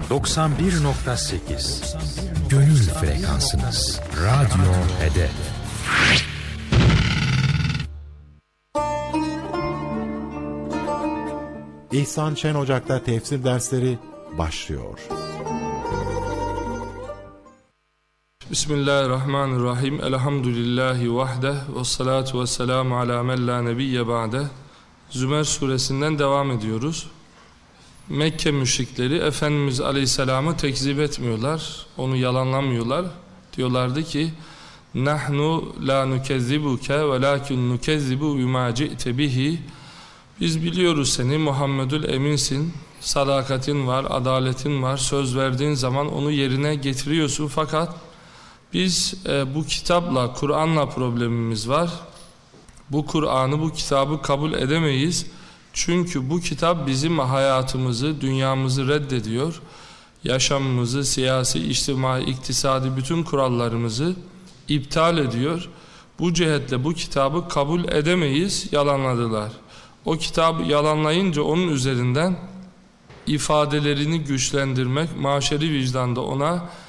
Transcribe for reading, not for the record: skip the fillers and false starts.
91.8 Gönül frekansınız. Radyo Hedef. İhsan Şen Ocak'ta tefsir dersleri başlıyor. Bismillahirrahmanirrahim. Elhamdülillahi vahdeh ve salatu ve selamu ala men la nebiyye ba'deh. Zümer suresinden devam ediyoruz. Mekke müşrikleri Efendimiz Aleyhisselam'ı tekzip etmiyorlar, onu yalanlamıyorlar. Diyorlardı ki nahnu la nukezzibuke velakin nukezzibu bima ci'te bihi. Biz biliyoruz seni, Muhammedül Eminsin, sadakatin var, adaletin var, söz verdiğin zaman onu yerine getiriyorsun, fakat biz bu kitapla, Kur'an'la problemimiz var. Bu Kur'an'ı, bu kitabı kabul edemeyiz. Çünkü bu kitap bizim hayatımızı, dünyamızı reddediyor. Yaşamımızı, siyasi, içtimai, iktisadi bütün kurallarımızı iptal ediyor. Bu cihetle bu kitabı kabul edemeyiz, yalanladılar. O kitabı yalanlayınca onun üzerinden ifadelerini güçlendirmek, maşeri vicdanda ona